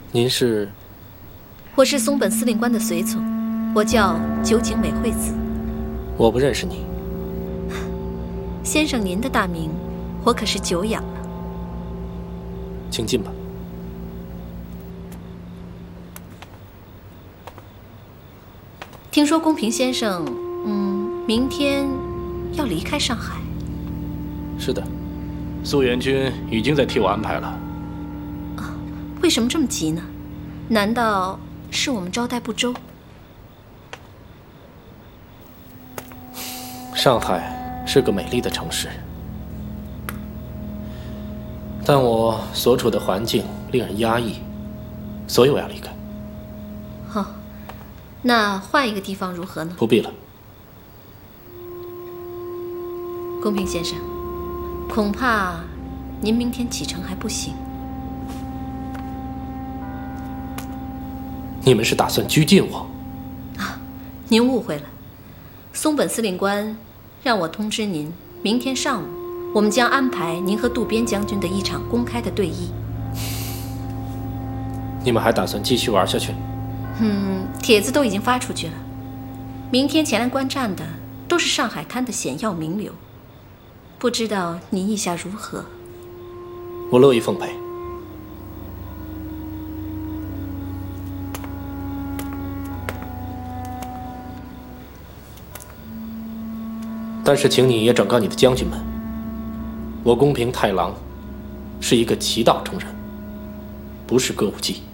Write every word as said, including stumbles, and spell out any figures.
您是？ 我是松本司令官的随从，我叫酒井美惠子。 我不认识你。 先生，您的大名，我可是久仰了。 请进吧。 听说宫平先生，嗯，明天要离开上海。 是的， 苏元君已经在替我安排了。 啊，为什么这么急呢？难道是我们招待不周？ 上海是个美丽的城市，但我所处的环境令人压抑，所以我要离开。 好、哦，那换一个地方如何呢？ 不必了。 宫平先生，恐怕您明天启程还不行。 你们是打算拘禁我？ 啊，您误会了。松本司令官让我通知您，明天上午我们将安排您和渡边将军的一场公开的对弈。 你们还打算继续玩下去？ 嗯，帖子都已经发出去了。明天前来观战的都是上海滩的显要名流，不知道您意下如何？ 我乐意奉陪。但是，请你也转告你的将军们，我宫平太郎是一个棋道中人，不是歌舞伎。